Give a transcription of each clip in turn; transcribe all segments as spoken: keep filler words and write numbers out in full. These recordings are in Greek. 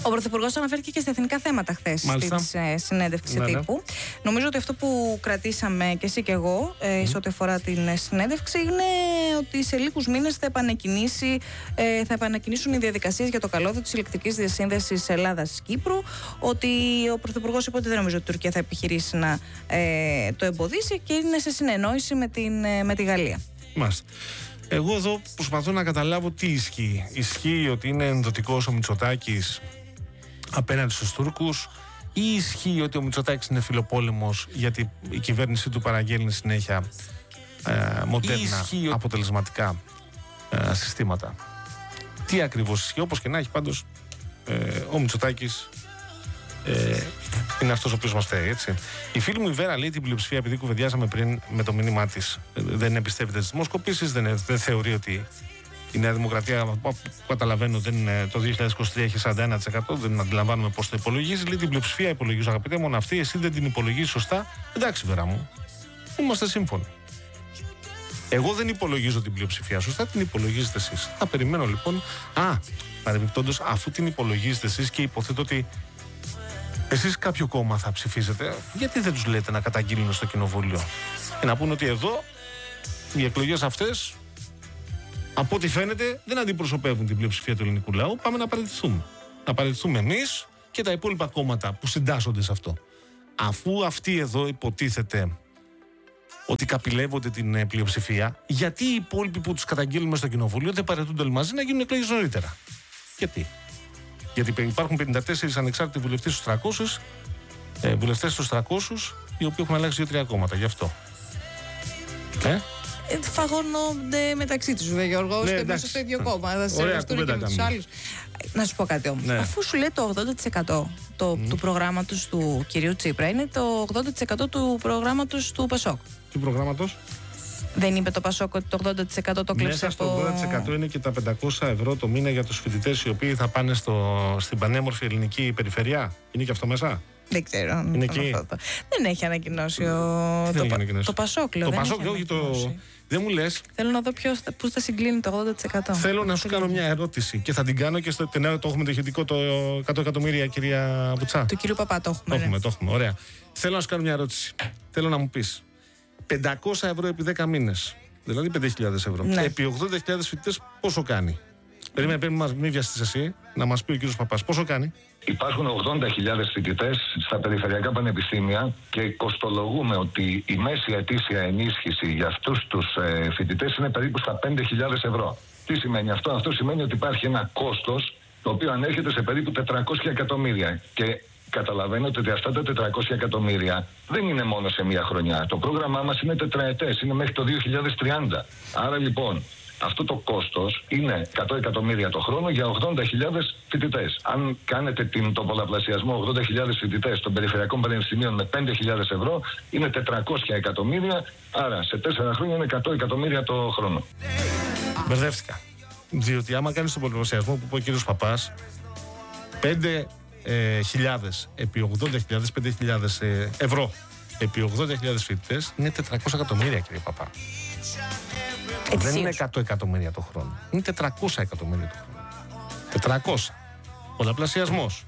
Ο Πρωθυπουργός αναφέρθηκε και στα εθνικά θέματα χθες στη ε, συνέντευξη ναι, τύπου. Ναι. Νομίζω ότι αυτό που κρατήσαμε και εσύ και εγώ ε, mm. σε ό,τι αφορά την συνέντευξη είναι ότι σε λίγους μήνες θα, ε, θα επανεκκινήσουν οι διαδικασίες για το καλώδιο της ηλεκτρικής διασύνδεσης Ελλάδας-Κύπρου. Ότι ο Πρωθυπουργός είπε ότι δεν νομίζω ότι η Τουρκία θα επιχειρήσει να ε, το εμποδίσει και είναι σε συνεννόηση με, την, ε, με τη Γαλλία. Μάλιστα. Εγώ εδώ προσπαθώ να καταλάβω τι ισχύει. Ισχύει ότι είναι ενδοτικός ο Μητσοτάκης απέναντι στους Τούρκους, ή ισχύει ότι ο Μητσοτάκης είναι φιλοπόλεμος γιατί η κυβέρνησή του παραγγέλνει συνέχεια ε, μοντέρνα αποτελεσματικά ε, συστήματα. Τι ακριβώς ισχύει? Όπως και να έχει, πάντως ε, ο Μητσοτάκης ε, είναι αυτός ο οποίος μας φταίει, έτσι. Η φίλη μου η Βέρα λέει την πλειοψηφία, επειδή κουβεντιάσαμε πριν με το μήνυμά της, δεν εμπιστεύεται στις δημοσκοπήσεις, δεν, δεν θεωρεί ότι η Νέα Δημοκρατία, που καταλαβαίνω, δεν είναι, το δύο χιλιάδες είκοσι τρία έχει σαράντα ένα τοις εκατό, δεν αντιλαμβάνομαι πώς το υπολογίζει. Λέει την πλειοψηφία υπολογίζω, αγαπητέ, μόνο αυτή, εσύ δεν την υπολογίζει σωστά. Εντάξει, Βέρα μου, είμαστε σύμφωνοι. Εγώ δεν υπολογίζω την πλειοψηφία σωστά, την υπολογίζετε εσείς. Θα περιμένω λοιπόν. Α, παρεμπιπτόντως, αφού την υπολογίζετε εσείς και υποθέτω ότι εσείς κάποιο κόμμα θα ψηφίσετε, γιατί δεν τους λέτε να καταγγείλουν στο κοινοβούλιο και να πούνε ότι εδώ οι εκλογές αυτές, από ό,τι φαίνεται, δεν αντιπροσωπεύουν την πλειοψηφία του ελληνικού λαού. Πάμε να παραιτηθούμε. Να παραιτηθούμε εμείς και τα υπόλοιπα κόμματα που συντάσσονται σε αυτό. Αφού αυτοί εδώ υποτίθεται ότι καπηλεύονται την πλειοψηφία, γιατί οι υπόλοιποι που τους καταγγείλουμε στο κοινοβούλιο δεν παραιτούνται όλοι μαζί να γίνουν εκλογές νωρίτερα? Γιατί? Γιατί υπάρχουν πενήντα τέσσερις ανεξάρτητοι βουλευτές στους τριακόσιους, ε, βουλευτές στους τριακόσιους, οι οποίοι έχουν αλλάξει δύο-τρία κόμματα. Γι' αυτό. Ε? Φαγώνονται μεταξύ τους, βέβαια, Γιώργο, ναι, μέσα στο ίδιο κόμμα. Θα συνεργαστούν και με τους άλλους. Να σου πω κάτι όμως. Ναι. Αφού σου λέει το ογδόντα τοις εκατό το, mm. του προγράμματος του κυρίου Τσίπρα, είναι το ογδόντα τοις εκατό του προγράμματος του Πασόκ. Τι προγράμματος? Δεν είπε το Πασόκ ότι το ογδόντα τοις εκατό το κλέψε από... Μέσα στο ογδόντα τοις εκατό είναι και τα πεντακόσια ευρώ το μήνα για τους φοιτητές οι οποίοι θα πάνε στο, στην πανέμορφη ελληνική περιφερειά. Είναι και αυτό μέσα? Δεν ξέρω. Είναι εκεί. Δεν έχει ανακοινώσει ο... το, έχει ανακοινώσει. το Πασόκ, λέω. Το Πασόκ, όχι το... Δεν μου λες. Θέλω να δω ποιος, πού θα συγκλίνει το ογδόντα τοις εκατό. Θέλω να σου κάνω μια ερώτηση και θα την κάνω και στο τενέο. Το έχουμε το ηχητικό, το εκατό εκατομμύρια, κυρία Βουτσά. Του κυρίου Παπά το έχουμε. Το έχουμε, το έχουμε. Ωραία. Θέλω να σου κάνω μια ερώτηση. Θέλω να μου πεις πεντακόσια ευρώ επί δέκα μήνες, δηλαδή πέντε χιλιάδες ευρώ. Ναι. Επί ογδόντα χιλιάδες φοιτητές πόσο κάνει? Περίμενε, περίμενε, μην βιαστείς εσύ, να μας πει ο κύριος Παπάς πόσο κάνει. Υπάρχουν ογδόντα χιλιάδες φοιτητές στα περιφερειακά πανεπιστήμια και κοστολογούμε ότι η μέση ετήσια ενίσχυση για αυτούς τους ε, φοιτητές είναι περίπου στα πέντε χιλιάδες ευρώ. Τι σημαίνει αυτό? Αυτό σημαίνει ότι υπάρχει ένα κόστος το οποίο ανέρχεται σε περίπου τετρακόσια εκατομμύρια. Και καταλαβαίνετε ότι αυτά τα τετρακόσια εκατομμύρια δεν είναι μόνο σε μία χρονιά. Το πρόγραμμά μας είναι τετραετές, είναι μέχρι το δύο χιλιάδες τριάντα. Άρα λοιπόν, αυτό το κόστος είναι εκατό εκατομμύρια το χρόνο για ογδόντα χιλιάδες φοιτητές. Αν κάνετε την, το πολλαπλασιασμό ογδόντα χιλιάδες φοιτητές των περιφερειακών πανεπιστημίων με πέντε χιλιάδες ευρώ, είναι τετρακόσια εκατομμύρια. Άρα σε τέσσερα χρόνια είναι εκατό εκατομμύρια το χρόνο. Μπερδεύτηκα. Διότι άμα κάνεις τον πολλαπλασιασμό που είπε ο κύριος Παπάς, πέντε χιλιάδες επί ογδόντα χιλιάδες, πέντε χιλιάδες ε, ευρώ επί ογδόντα χιλιάδες φοιτητές είναι τετρακόσια εκατομμύρια, κύριε Παπά. Εξίως. Δεν είναι εκατό εκατομμύρια το χρόνο. Είναι τετρακόσια εκατομμύρια το χρόνο. τετρακόσια. Πολλαπλασιασμός.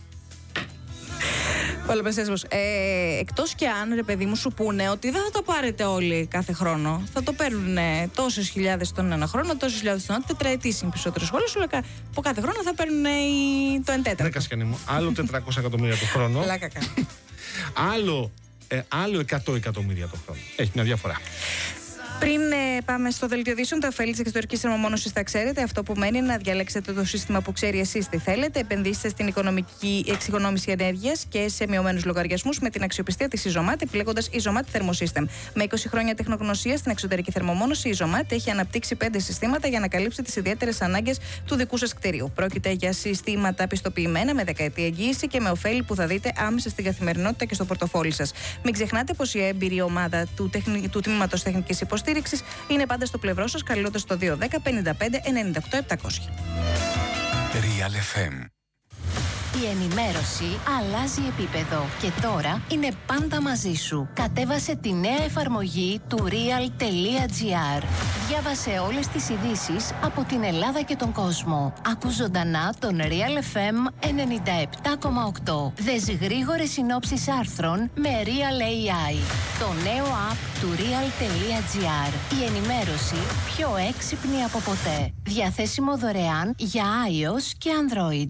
Πολλαπλασιασμός. Ε, εκτός και αν, ρε παιδί μου, σου πούνε ότι δεν θα το πάρετε όλοι κάθε χρόνο. Θα το παίρνουν τόσες χιλιάδες τον ένα χρόνο, τόσες χιλιάδες τον άλλο. Τετραετής είναι περισσότερες σχολές. Σου λέει από κάθε χρόνο θα παίρνουν το εν τέταρτο. Ναι, Κασιανή μου. Άλλο τετρακόσια εκατομμύρια το χρόνο. Λάκα κάνω. άλλο, ε, άλλο εκατό εκατομμύρια το χρόνο. Έχει μια διαφορά. Πριν ε, πάμε στο δελτίο ειδήσεων, τα ωφέλη της εξωτερικής θερμομόνωσης τα ξέρετε. Αυτό που μένει είναι να διαλέξετε το σύστημα που ξέρει εσείς τι θέλετε. Επενδύστε στην οικονομική εξοικονόμηση ενέργειας και σε μειωμένους λογαριασμούς με την αξιοπιστία της Ιζωμάτ, επιλέγοντας Ιζωμάτ Thermosystem. Με είκοσι χρόνια τεχνογνωσία στην εξωτερική θερμομόνωση, η Ιζωμάτ έχει αναπτύξει πέντε συστήματα για να καλύψει τις ιδιαίτερες ανάγκες του δικού σας κτηρίου. Πρόκειται για συστήματα πιστοποιημένα με δεκαετή εγγύηση και με ωφέλη που θα δείτε άμεσα στην καθημερινότητα και στο πορτοφόλι σας. Μην ξεχνάτε πως η έμπειρη ομάδα του, τεχνη... του τμήματος τεχνικής υποστήριξης είναι πάντα στο πλευρό σας, καλώντας το δύο ένα μηδέν πέντε πέντε εννιά οκτώ επτακόσια. Real εφ εμ. Η ενημέρωση αλλάζει επίπεδο και τώρα είναι πάντα μαζί σου. Κατέβασε τη νέα εφαρμογή του real.gr. Διάβασε όλες τις ειδήσεις από την Ελλάδα και τον κόσμο. Ακού ζωντανά τον Real εφ εμ ενενήντα επτά κόμμα οκτώ. Δες γρήγορες συνόψεις άρθρων με Real έι άι. Το νέο app του real.gr. Η ενημέρωση πιο έξυπνη από ποτέ. Διαθέσιμο δωρεάν για iOS και Android.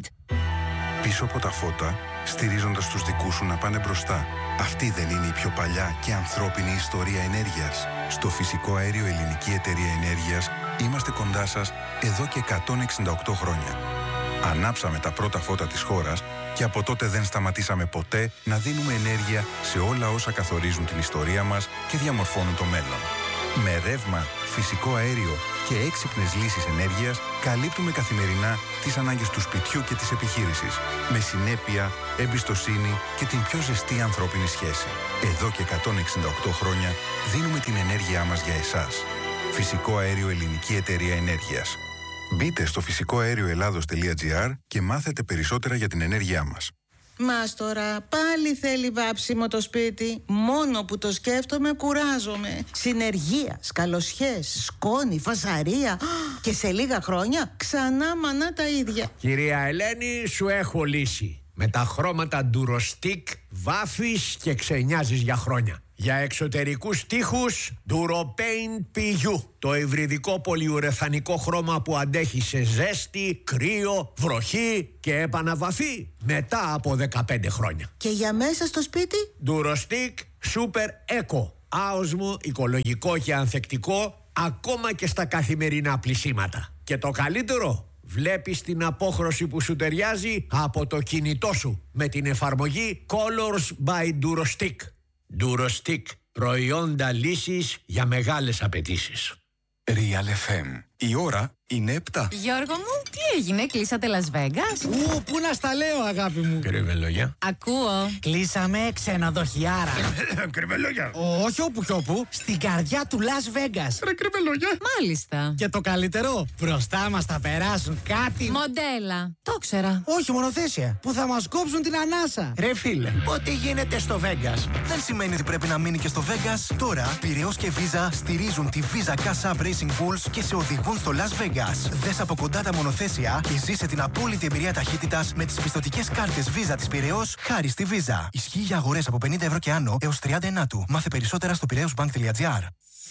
Πίσω από τα φώτα, στηρίζοντας τους δικούς σου να πάνε μπροστά. Αυτή δεν είναι η πιο παλιά και ανθρώπινη ιστορία ενέργειας? Στο Φυσικό Αέριο Ελληνική Εταιρεία Ενέργειας είμαστε κοντά σας εδώ και εκατόν εξήντα οκτώ χρόνια. Ανάψαμε τα πρώτα φώτα της χώρας και από τότε δεν σταματήσαμε ποτέ να δίνουμε ενέργεια σε όλα όσα καθορίζουν την ιστορία μας και διαμορφώνουν το μέλλον. Με ρεύμα, φυσικό αέριο και έξυπνες λύσεις ενέργειας καλύπτουμε καθημερινά τις ανάγκες του σπιτιού και της επιχείρησης. Με συνέπεια, εμπιστοσύνη και την πιο ζεστή ανθρώπινη σχέση. Εδώ και εκατόν εξήντα οκτώ χρόνια δίνουμε την ενέργειά μας για εσάς. Φυσικό Αέριο Ελληνική Εταιρεία Ενέργειας. Μπείτε στο φυσικό αέριο ελλάδος τελεία τζι άρ και μάθετε περισσότερα για την ενέργειά μας. Μας τώρα πάλι θέλει βάψιμο το σπίτι. Μόνο που το σκέφτομαι κουράζομαι. Συνεργεία, σκαλοσιές, σκόνη, φασαρία. Και σε λίγα χρόνια ξανά μανά τα ίδια. Κυρία Ελένη, σου έχω λύση. Με τα χρώματα Durostic βάφεις και ξενιάζεις για χρόνια. Για εξωτερικούς τοίχους Duropaint πι γιου. Το υβριδικό πολυουρεθανικό χρώμα που αντέχει σε ζέστη, κρύο, βροχή και επαναβαφή μετά από δεκαπέντε χρόνια. Και για μέσα στο σπίτι? Durostic Super Eco. Άοσμο, οικολογικό και ανθεκτικό ακόμα και στα καθημερινά πλυσίματα. Και το καλύτερο, βλέπεις την απόχρωση που σου ταιριάζει από το κινητό σου με την εφαρμογή Colors by Durostic. Durostic, προϊόντα λύσης για μεγάλες απαιτήσεις. Real εφ εμ. Η ώρα είναι επτά. Γιώργο μου, τι έγινε, κλείσατε Las Vegas? Ου, πού να στα λέω, αγάπη μου. Κρυβελόγια. Ακούω. Κλείσαμε ξενοδοχιάρα. Κρυβελόγια. Όχι όπου κι όπου, στην καρδιά του Las Vegas. Ρε κρυβελόγια. Μάλιστα. Και το καλύτερο, μπροστά μας θα περάσουν κάτι. Μοντέλα. Το ξέρα. Όχι μονοθέσια, που θα μας κόψουν την ανάσα. Ρε φίλε, ό,τι γίνεται στο Vegas δεν σημαίνει ότι πρέπει να μείνει και στο Vegas. Τώρα, Πειραιώς και Visa στηρίζουν τη Visa Cash App Racing Bulls και σε οδηγούν στο Las Vegas. Δες από κοντά τα μονοθέσια και ζήσε την απόλυτη εμπειρία ταχύτητας με τις πιστωτικές κάρτες Visa της Πειραιώς χάρη στη Visa. Ισχύει για αγορές από πενήντα ευρώ και άνω έως τριάντα ενάτου. Μάθε περισσότερα στο πειραιώσμπανκ τελεία τζι άρ.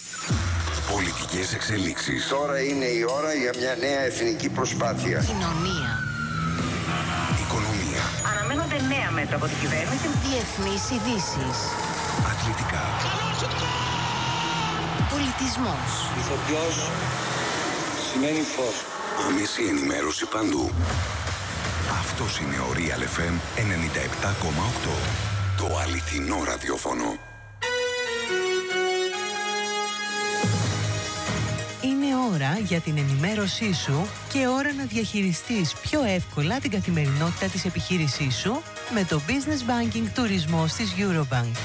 Πολιτικές εξελίξεις. Τώρα είναι η ώρα για μια νέα εθνική προσπάθεια. Κοινωνία. Οικονομία. Αναμένονται νέα μέτρα από την κυβέρνηση. Διεθνείς ειδήσεις. Αθλητικά. Πολιτισμός. Ηθοποιός σημαίνει φως. Άμεση ενημέρωση παντού. Αυτός είναι ο Real εφ εμ ενενήντα επτά κόμμα οκτώ. Το αληθινό ραδιόφωνο. Είναι ώρα για την ενημέρωσή σου και ώρα να διαχειριστείς πιο εύκολα την καθημερινότητα της επιχείρησής σου με το Business Banking Τουρισμός της Eurobank.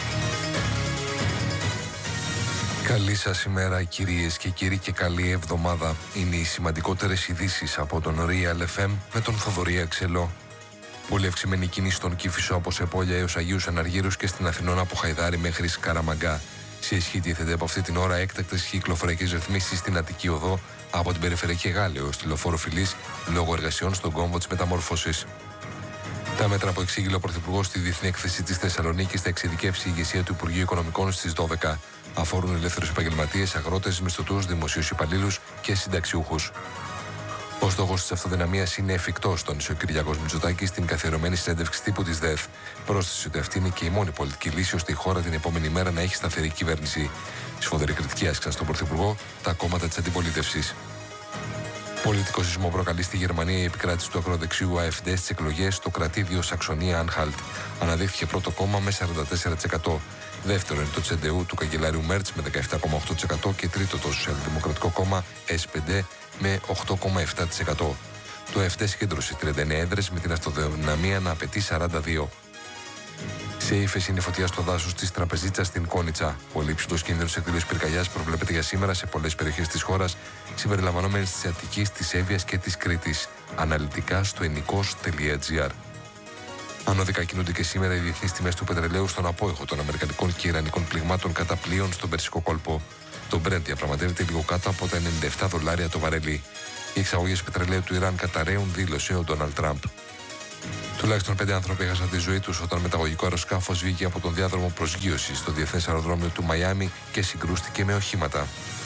Καλή σας ημέρα κυρίες και κύριοι και καλή εβδομάδα. Είναι οι σημαντικότερες ειδήσεις από τον Real εφ εμ με τον Θοδωρή Αξελό. Πολύ αυξημένη κίνηση στον Κήφισο από Σεπόλια έως Αγίους Αναργύρους και στην Αθηνών από Χαϊδάρη μέχρι Σκαραμαγκά. Σε ισχύ τίθεται από αυτή την ώρα έκτακτες κυκλοφοριακές ρυθμίσεις στην Αττική Οδό από την Περιφερειακή Γάλλη ως τη Λεωφόρο Φιλής λόγω εργασιών στον κόμβο της μεταμόρφωσης. Τα μέτρα που εξήγηλε ο Πρωθυπουργός στη Διεθνή Έκθεση της Θεσσαλονίκης θα εξειδικεύσει η ηγεσία του Υπουργείου Οικονομικών στις δώδεκα. Αφορούν ελεύθερους επαγγελματίες, αγρότες, μισθωτούς, δημοσίους υπαλλήλους και συνταξιούχους. Ο στόχος της αυτοδυναμίας είναι εφικτός, τόνισε ο Κυριάκος Μητσοτάκης στην καθιερωμένη συνέντευξη τύπου της ΔΕΘ. Πρόσθεσε ότι αυτή είναι και η μόνη πολιτική λύση ώστε η χώρα την επόμενη μέρα να έχει σταθερή κυβέρνηση. Σφοδερή κριτική άσκησαν στον Πρωθυπουργό τα κόμματα της αντιπολίτευσης. Πολιτικό σεισμό προκαλεί στη Γερμανία η επικράτηση του ακροδεξιού AfD στις εκλογές στο κρατήδιο Σαξονία-Ανχάλτ. Αναδείχθηκε πρώτο κόμμα με σαράντα τέσσερα τοις εκατό. Δεύτερο είναι το Τσεντεού του καγκελάριου Μέρτς με δεκαεπτά κόμμα οκτώ τοις εκατό και τρίτο το Σοσιαλδημοκρατικό κόμμα ες πι ντι με οκτώ κόμμα επτά τοις εκατό. Το AfD συγκέντρωσε τριάντα εννέα έδρες με την αυτοδυναμία να απαιτεί σαράντα δύο. Σε ύφεση είναι φωτιά στο δάσος της Τραπεζίτσας στην Κόνιτσα. Πολύ υψηλός κίνδυνος εκδήλωσης πυρκαγιάς προβλέπεται για σήμερα σε πολλές περιοχές της χώρας, συμπεριλαμβανομένες της Αττικής, της Εύβοιας και της Κρήτης. Αναλυτικά στο ενικός τελεία τζι άρ. Ανώδικα κινούνται και σήμερα οι διεθνείς τιμές του πετρελαίου στον απόϊχο των αμερικανικών και ιρανικών πληγμάτων κατά πλοίων στον Περσικό κόλπο. Το Brent διαπραγματεύεται λίγο κάτω από τα ενενήντα επτά δολάρια το βαρέλι. Οι εξαγωγές πετρελαίου του Ιράν καταραίουν, δήλωσε ο Ντόναλντ Τραμπ. Τουλάχιστον πέντε άνθρωποι έχασαν τη ζωή τους όταν μεταγωγικό αεροσκάφος βγήκε από τον διάδρομο προσγείωσης στο διεθνές αεροδρόμιο του Μαϊάμι και συγκρούστηκε με οχήματα.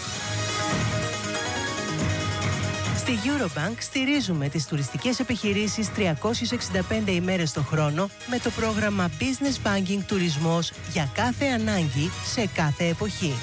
Στη Eurobank στηρίζουμε τις τουριστικές επιχειρήσεις τριακόσιες εξήντα πέντε ημέρες το χρόνο με το πρόγραμμα Business Banking Τουρισμός για κάθε ανάγκη σε κάθε εποχή.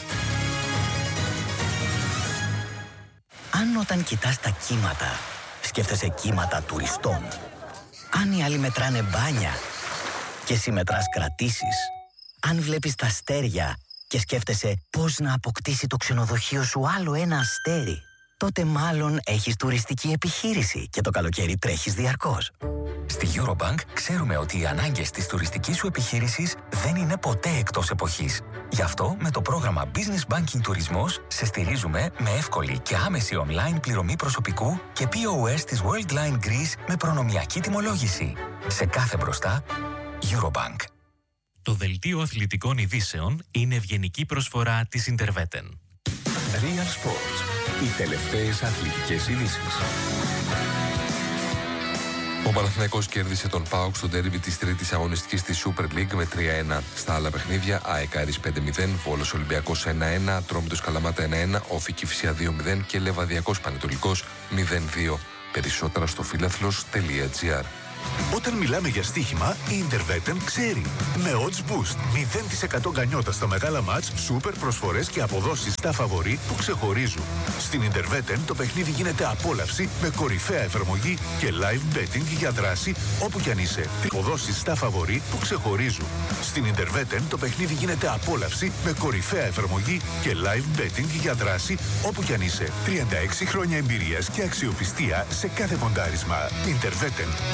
Αν όταν κοιτάς τα κύματα, σκέφτεσαι κύματα τουριστών. Αν οι άλλοι μετράνε μπάνια και εσύ μετράς κρατήσεις. Αν βλέπεις τα αστέρια και σκέφτεσαι πώς να αποκτήσει το ξενοδοχείο σου άλλο ένα αστέρι, τότε μάλλον έχεις τουριστική επιχείρηση και το καλοκαίρι τρέχεις διαρκώς. Στη Eurobank ξέρουμε ότι οι ανάγκες της τουριστικής σου επιχείρησης δεν είναι ποτέ εκτός εποχής. Γι' αυτό με το πρόγραμμα Business Banking Τουρισμός σε στηρίζουμε με εύκολη και άμεση online πληρωμή προσωπικού και πι ο ες της Worldline Greece με προνομιακή τιμολόγηση. Σε κάθε μπροστά, Eurobank. Το δελτίο αθλητικών ειδήσεων είναι ευγενική προσφορά της Interveten. Real Sports. Οι τελευταίες αθλητικές ειδήσεις. Ο Παναθηναϊκός κέρδισε τον ΠΑΟΚ στο ντέρμπι της τρίτης αγωνιστικής της Super League με τρία ένα. Στα άλλα παιχνίδια, ΑΕΚ Άρης πέντε μηδέν, Βόλος Ολυμπιακός ένα ένα, Ατρόμητος Καλαμάτα ένα ένα, Όφη Κηφισιά δύο μηδέν και Λεβαδιακός Πανετολικός μηδέν δύο. Περισσότερα στο φίλαθλος τελεία τζι άρ. Όταν μιλάμε για στοίχημα, η Interveten ξέρει. Με odds boost, μηδέν τοις εκατό γκανιότα στα μεγάλα μάτς, σούπερ προσφορές και αποδόσεις στα φαβορί που ξεχωρίζουν. Στην Interveten το παιχνίδι γίνεται απόλαυση με κορυφαία εφαρμογή και live betting για δράση όπου κι αν είσαι. Αποδόσεις στα φαβορί που ξεχωρίζουν. Στην Interveten το παιχνίδι γίνεται απόλαυση με κορυφαία εφαρμογή και live betting για δράση όπου κι αν είσαι. τριάντα έξι χρόνια εμπειρίας και αξιοπιστία σε κάθε ποντάρισμα. Interveten.